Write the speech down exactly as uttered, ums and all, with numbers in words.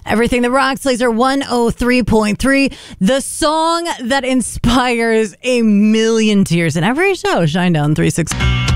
Everything that rocks, Laser one oh three point three. The song that inspires a million tears in every show, Shinedown three sixty.